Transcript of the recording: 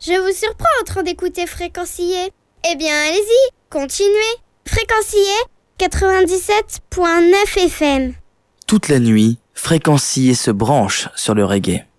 Je vous surprends en train d'écouter Fréquencier. Eh bien, allez-y, continuez. Fréquencier 97.9 FM. Toute la nuit, Fréquencier se branche sur le reggae.